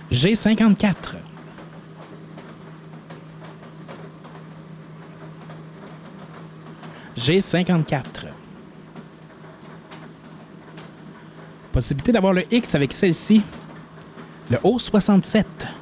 G54. G54. Possibilité d'avoir le X avec celle-ci. Le O67.